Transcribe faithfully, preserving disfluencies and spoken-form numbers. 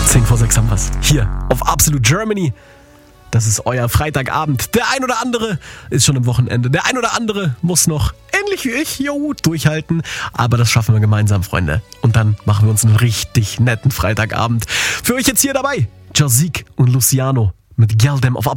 zehn vor sechs haben wir's. Hier auf Absolute Germany. Das ist euer Freitagabend. Der ein oder andere ist schon am Wochenende. Der ein oder andere muss noch, ähnlich wie ich, jo, durchhalten. Aber das schaffen wir gemeinsam, Freunde. Und dann machen wir uns einen richtig netten Freitagabend. Für euch jetzt hier dabei, Jazik und Luciano mit Girl Dem auf Absolute